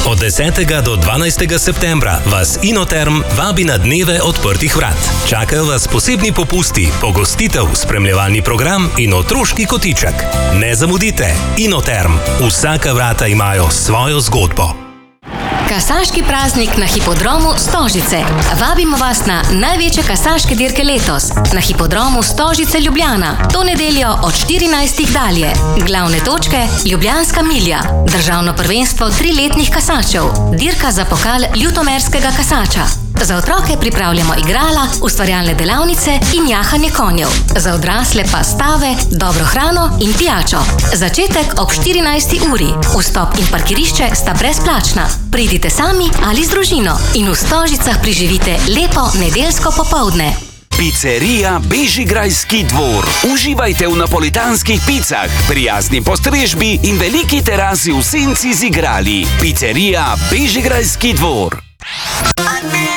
Od 10. do 12. septembra vas Inoterm vabi na dneve odprtih vrat. Čakajo vas posebni popusti, pogostitev, spremljevalni program in otroški kotiček. Ne zamudite, Inoterm. Vsaka vrata imajo svojo zgodbo. Kasaški praznik na hipodromu Stožice. Vabimo vas na največje kasaške dirke letos. Na hipodromu Stožice Ljubljana. To nedeljo od 14. dalje. Glavne točke: Ljubljanska milja. Državno prvenstvo 3-letnih kasačev. Dirka za pokal ljutomerskega kasača. Za otroke pripravljamo igrala, ustvarjalne delavnice in jahanje konjev. Za odrasle pa stave, dobro hrano in pijačo. Začetek ob 14. uri. Vstop in parkirišče sta brezplačna. Pridite sami ali z družino in v Stožicah preživite lepo nedeljsko popoldne. Pizzerija Bežigrajski dvor. Uživajte v napolitanskih picah, prijazni postrežbi in veliki terasi v senci z igrali. Pizzerija Bežigrajski dvor.